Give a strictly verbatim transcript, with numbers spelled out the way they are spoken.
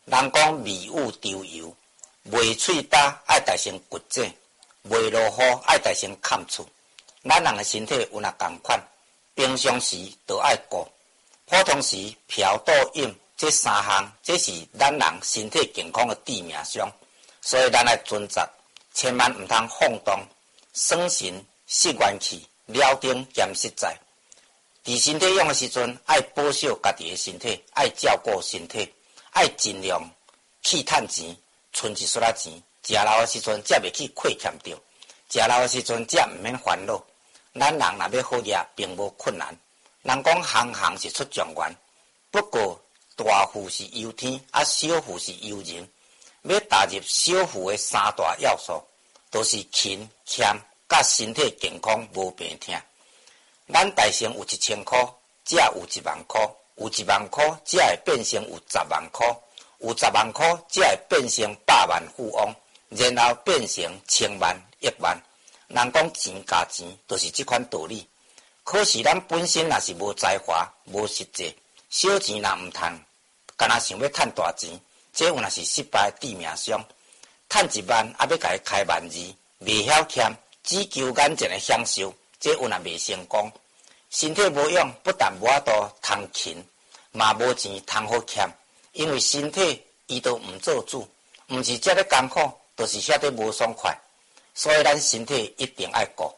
人讲迷雾周游，袂喙焦爱大声骨折，袂落雨爱大声砍厝。咱人的身体有若共款，平常时都爱顾，普通时嫖赌饮这三项，这是咱人身体健康的致命伤。所以咱爱遵责，千万毋通放纵、耍神、失元气、了顶兼实在。伫身体用的时阵，爱保守家己的身体，爱照顾身体，爱尽量去趁钱，存一撮仔钱。食老的时阵，才袂去亏欠着；食老的时阵，才毋免烦恼。咱人若要好业，并无困难。人讲行行是出状元，不过大富是由天，啊小富是由人。要踏入小富的三大要素，都是勤俭甲身体健康无病痛。咱大成有一千块，才有一万块；有一万块，才会变成有十万块；有十万块，才会变成百万富翁，然后变成千万、亿万。人讲钱加钱，就是这款道理。可是咱本身若是无才华、无实际，小钱若毋趁，干那想要趁大钱，这有若是失败的致命伤。趁一万，还要甲伊开万二，袂晓欠，只求眼前的享受，这有若袂成功。身体无用，不但无法度通勤，嘛无钱通好欠，因为身体伊都毋做主，毋是遮咧艰苦，就是遐咧无爽快。所以咱身体一定爱顾。